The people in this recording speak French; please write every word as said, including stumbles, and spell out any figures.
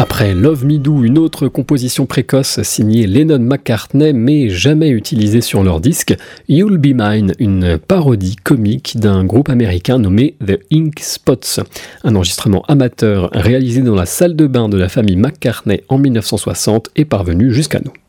Après Love Me Do, une autre composition précoce signée Lennon-McCartney mais jamais utilisée sur leur disque, You'll Be Mine, une parodie comique d'un groupe américain nommé The Ink Spots. Un enregistrement amateur réalisé dans la salle de bain de la famille McCartney en mille neuf cent soixante est parvenu jusqu'à nous.